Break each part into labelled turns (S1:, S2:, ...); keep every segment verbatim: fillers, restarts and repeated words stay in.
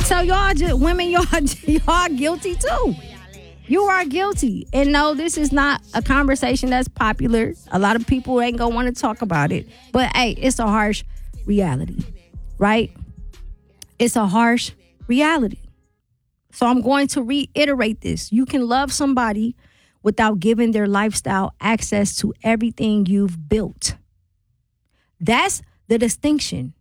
S1: So y'all, just, women, y'all, y'all guilty too. You are guilty. And no, this is not a conversation that's popular. A lot of people ain't gonna want to talk about it. But hey, it's a harsh reality, right? It's a harsh reality. So I'm going to reiterate this. You can love somebody without giving their lifestyle access to everything you've built. That's the distinction.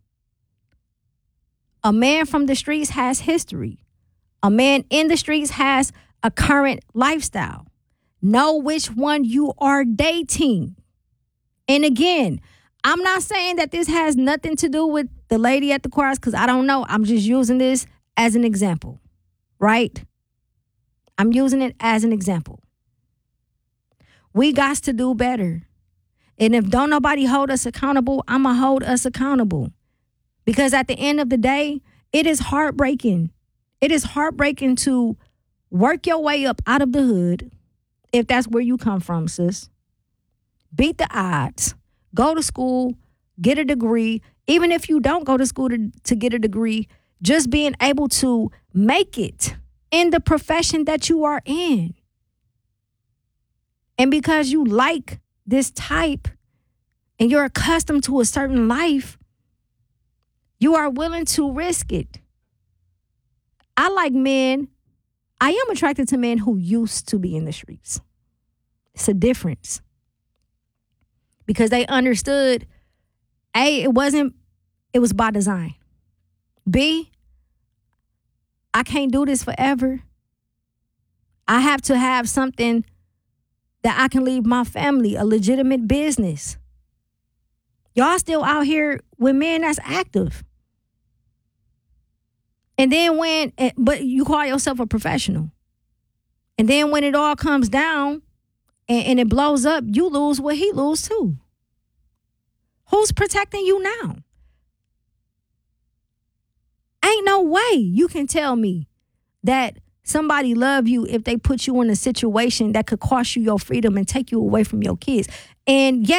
S1: A man from the streets has history. A man in the streets has a current lifestyle. Know which one you are dating. And again, I'm not saying that this has nothing to do with the lady at the courthouse because I don't know. I'm just using this as an example, right? I'm using it as an example. We got to do better. And if don't nobody hold us accountable, I'm going to hold us accountable. Because at the end of the day, it is heartbreaking. It is heartbreaking to work your way up out of the hood, if that's where you come from, sis. Beat the odds. Go to school, get a degree. Even if you don't go to school to, to get a degree, just being able to make it in the profession that you are in. And because you like this type and you're accustomed to a certain life, you are willing to risk it. I like men. I am attracted to men who used to be in the streets. It's a difference. Because they understood, A, it wasn't, it was by design. B, I can't do this forever. I have to have something that I can leave my family, a legitimate business. Y'all still out here with men that's active. And then when, but you call yourself a professional. And then when it all comes down and, and it blows up, you lose what he lose too. Who's protecting you now? Ain't no way you can tell me that somebody love you if they put you in a situation that could cost you your freedom and take you away from your kids. And yes,